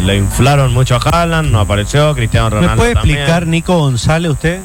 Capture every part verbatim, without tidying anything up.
le inflaron mucho a Haaland, no apareció, Cristiano Ronaldo ¿Me puede también. explicar, Nico González, usted?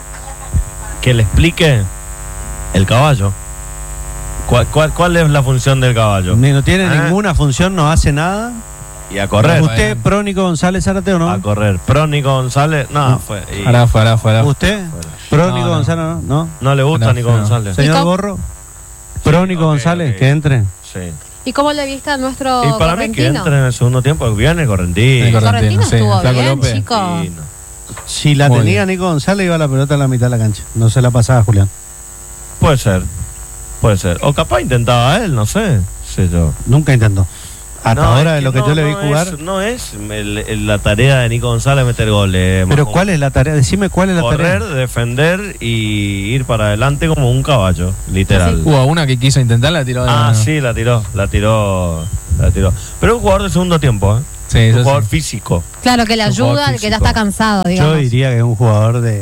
Que le explique el caballo. ¿Cuál, cuál, cuál es la función del caballo? Ni no tiene ¿Eh? ninguna función, no hace nada. Y a correr. ¿Usted, pro Nico González Zárate o no? A correr. Pro Nico González, no, No. fue. y- Ahora fue, ahora fue, ahora fue. ¿Usted? ¿Pro No, Nico no. González no? ¿No? no le gusta No, Nico no. González. Señor cómo? Borro. Pro Nico ok, González, ok. que entre. Sí. ¿Y cómo le viste a nuestro Y para mí que Correntino? entre en el segundo tiempo, viene Correntino. Sí, Correntino sí, estuvo Flaco bien, López. chico. Sí, no. Si la Muy tenía bien. Nico González, iba la pelota a la mitad de la cancha. No se la pasaba a Julián. Puede ser. Puede ser. O capaz intentaba él, no sé. Sé yo. Nunca intentó. Hasta No, ahora, es de lo que no, yo le vi no jugar. Es, no es el- el- la tarea de Nico González meter goles. Pero Majo. ¿cuál es la tarea? Decime cuál es la Correr, tarea. defender y ir para adelante como un caballo, literal. Hubo una que quiso intentar, la tiró de Ah, mano. sí, la tiró, la tiró, la tiró. Pero un jugador de segundo tiempo, ¿eh? Sí, un eso jugador sí. físico. Claro, que le Un jugador ayuda al que ya físico. está cansado, Yo digamos. diría que es un jugador de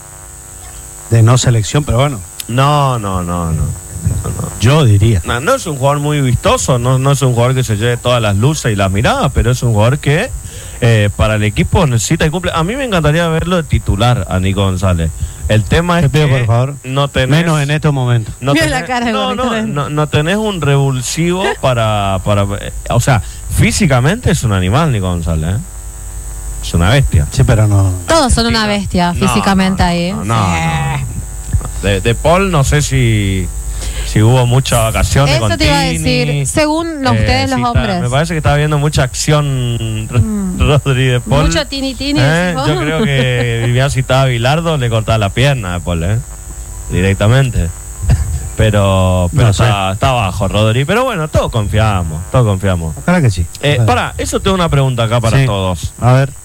de no selección, pero bueno, No, no, no, no. yo diría. No, no es un jugador muy vistoso, no, no es un jugador que se lleve todas las luces y las miradas, pero es un jugador que eh, para el equipo necesita y cumple. A mí me encantaría verlo de titular a Nico González. El tema es Te pido, que por favor, no tenés, menos en estos momentos. no Mira tenés- la cara de no, Gorrito. no, no, no tenés un revulsivo para, para eh, o sea, físicamente es un animal Nico González, ¿eh? Es una bestia. Sí, pero no. Todos son una bestia No, físicamente no, ahí. no, no, Sí. no, no. De, de Paul no sé si, si hubo mucha vacaciones Eso con te iba a Tini. decir, según los- Eh, ustedes sí los está- hombres. me parece que está viendo mucha acción R- Mm. Rodri de Paul. Mucho tini tini. Eh, decís vos. Yo creo que Vivian, si estaba Bilardo, le cortaba la pierna a Paul, ¿eh? Directamente. Pero, pero No sé. está, está abajo Rodri. Pero bueno, todos confiamos, todos confiamos. Ojalá que sí. Eh, Ojalá. para, eso tengo una pregunta acá para Sí. todos. A ver.